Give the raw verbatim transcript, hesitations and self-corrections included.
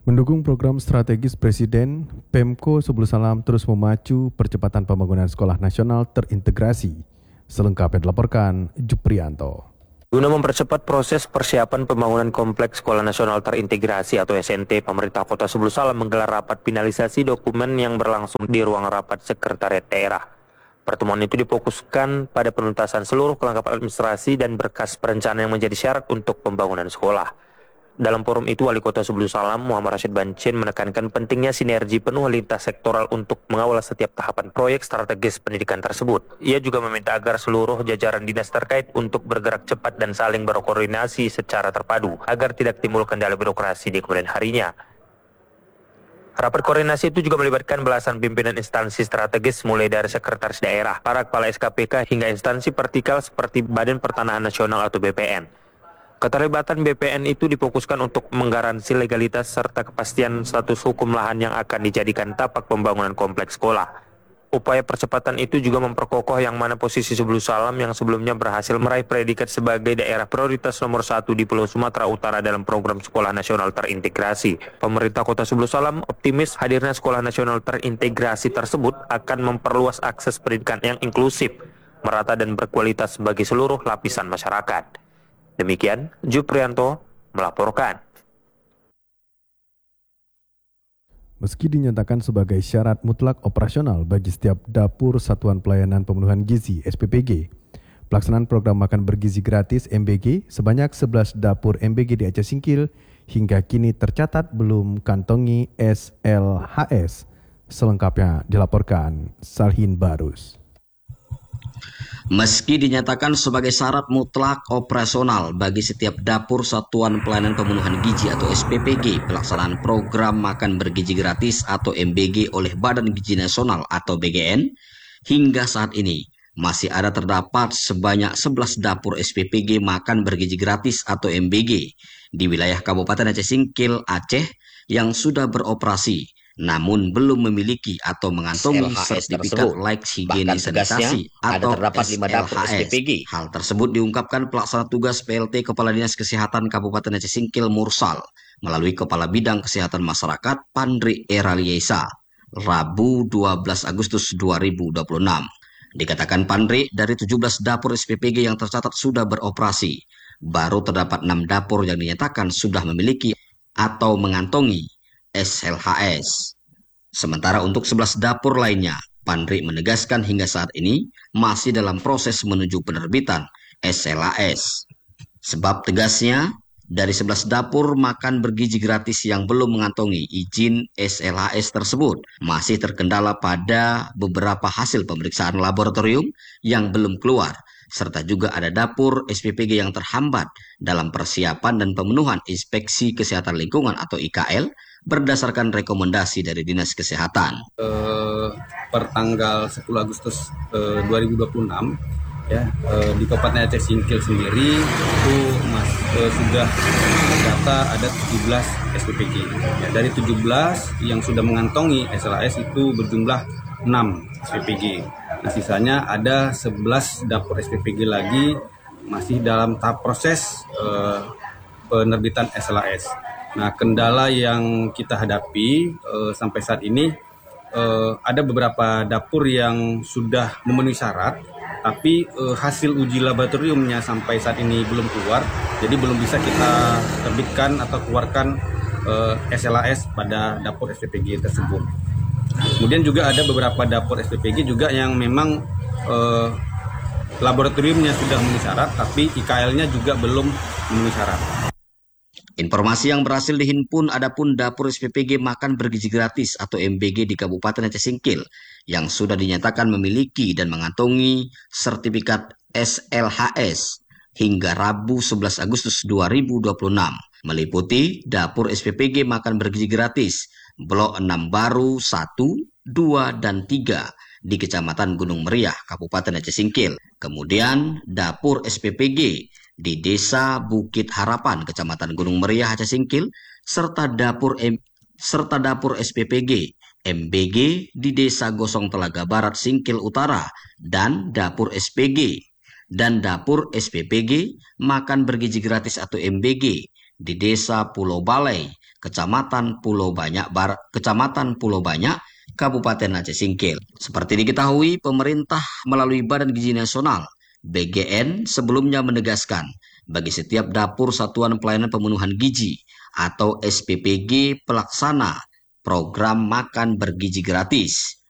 Mendukung program strategis Presiden, Pemko Subul Salam terus memacu percepatan pembangunan sekolah nasional terintegrasi. Selengkapnya dilaporkan Juprianto. Guna mempercepat proses persiapan pembangunan kompleks Sekolah Nasional Terintegrasi atau S N T, pemerintah Kota Subul Salam menggelar rapat finalisasi dokumen yang berlangsung di ruang rapat Sekretariat Daerah. Pertemuan itu difokuskan pada penuntasan seluruh kelengkapan administrasi dan berkas perencanaan yang menjadi syarat untuk pembangunan sekolah. Dalam forum itu, Wali Kota Subul Salam Muhammad Rashid Bancin menekankan pentingnya sinergi penuh lintas sektoral untuk mengawal setiap tahapan proyek strategis pendidikan tersebut. Ia juga meminta agar seluruh jajaran dinas terkait untuk bergerak cepat dan saling berkoordinasi secara terpadu agar tidak timbul kendala birokrasi di kemudian harinya. Rapat koordinasi itu juga melibatkan belasan pimpinan instansi strategis mulai dari sekretaris daerah, para kepala S K P K hingga instansi vertikal seperti Badan Pertanahan Nasional atau B P N. Keterlibatan B P N itu difokuskan untuk menggaransi legalitas serta kepastian status hukum lahan yang akan dijadikan tapak pembangunan kompleks sekolah. Upaya percepatan itu juga memperkokoh yang mana posisi Subul Salam yang sebelumnya berhasil meraih predikat sebagai daerah prioritas nomor satu di Pulau Sumatera Utara dalam program Sekolah Nasional Terintegrasi. Pemerintah Kota Subul Salam optimis hadirnya Sekolah Nasional Terintegrasi tersebut akan memperluas akses pendidikan yang inklusif, merata dan berkualitas bagi seluruh lapisan masyarakat. Demikian, Juprianto melaporkan. Meski dinyatakan sebagai syarat mutlak operasional bagi setiap dapur Satuan Pelayanan Pemenuhan Gizi S P P G, pelaksanaan program makan bergizi gratis M B G sebanyak sebelas dapur M B G di Aceh Singkil hingga kini tercatat belum kantongi S L H S. Selengkapnya dilaporkan Salhin Barus. Meski dinyatakan sebagai syarat mutlak operasional bagi setiap dapur Satuan Pelayanan Pemenuhan Gizi atau S P P G, pelaksanaan program makan bergizi gratis atau M B G oleh Badan Gizi Nasional atau B G N, hingga saat ini masih ada terdapat sebanyak sebelas dapur S P P G makan bergizi gratis atau M B G di wilayah Kabupaten Aceh Singkil, Aceh yang sudah beroperasi namun belum memiliki atau mengantongi sertifikat layak higiene sanitasi atau S L H S. Hal tersebut diungkapkan pelaksana tugas P L T Kepala Dinas Kesehatan Kabupaten Aceh Singkil Mursal melalui Kepala Bidang Kesehatan Masyarakat Pandri Eraliesa, Rabu dua belas Agustus dua ribu dua puluh enam. Dikatakan Pandri, dari tujuh belas dapur S P P G yang tercatat sudah beroperasi, baru terdapat enam dapur yang dinyatakan sudah memiliki atau mengantongi S L H S. Sementara untuk sebelas dapur lainnya, Pandri menegaskan hingga saat ini masih dalam proses menuju penerbitan S L H S. Sebab tegasnya, dari sebelas dapur makan bergizi gratis yang belum mengantongi izin S L H S tersebut masih terkendala pada beberapa hasil pemeriksaan laboratorium yang belum keluar, serta juga ada dapur S P P G yang terhambat dalam persiapan dan pemenuhan inspeksi kesehatan lingkungan atau I K L berdasarkan rekomendasi dari Dinas Kesehatan. Uh, per tanggal sepuluh Agustus uh, dua ribu dua puluh enam ya, uh, di Kabupaten Aceh Singkil sendiri itu mas, uh, sudah terdata ada tujuh belas S P P G. Ya, dari tujuh belas yang sudah mengantongi S L H S itu berjumlah enam S P P G. Nah, sisanya ada sebelas dapur S P P G lagi masih dalam tahap proses uh, penerbitan S L H S. Nah, kendala yang kita hadapi uh, sampai saat ini uh, ada beberapa dapur yang sudah memenuhi syarat, tapi uh, hasil uji laboratoriumnya sampai saat ini belum keluar, jadi belum bisa kita terbitkan atau keluarkan uh, S L H S pada dapur S P P G tersebut. Kemudian juga ada beberapa dapur S P P G juga yang memang uh, laboratoriumnya sudah memenuhi syarat, tapi I K L-nya juga belum memenuhi syarat. Informasi yang berhasil dihimpun adapun dapur S P P G makan bergizi gratis atau M B G di Kabupaten Aceh Singkil yang sudah dinyatakan memiliki dan mengantongi sertifikat S L H S hingga Rabu sebelas Agustus dua ribu dua puluh enam, meliputi dapur S P P G makan bergizi gratis Blok enam Baru satu, dua, dan tiga di Kecamatan Gunung Meriah, Kabupaten Aceh Singkil. Kemudian dapur S P P G di Desa Bukit Harapan, Kecamatan Gunung Meriah, Aceh Singkil, serta dapur M serta dapur S P P G M B G di Desa Gosong Telaga Barat, Singkil Utara, dan dapur S P G dan dapur S P P G makan bergizi gratis atau M B G di Desa Pulau Balai, Kecamatan Pulau Banyak, Bar, Kecamatan Pulau Banyak, Kabupaten Aceh Singkil. Seperti diketahui, pemerintah melalui Badan Gizi Nasional B G N sebelumnya menegaskan bagi setiap dapur Satuan Pelayanan Pemenuhan Gizi atau S P P G pelaksana program makan bergizi gratis